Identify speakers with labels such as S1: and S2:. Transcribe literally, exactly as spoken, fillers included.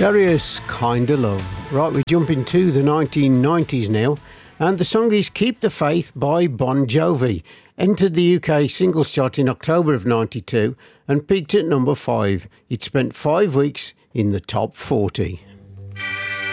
S1: Darius Kinda Love. Right, we jump into the nineteen nineties now, and the song is Keep the Faith by Bon Jovi. Entered the U K singles chart in October of ninety-two and peaked at number five. It spent five weeks in the top forty.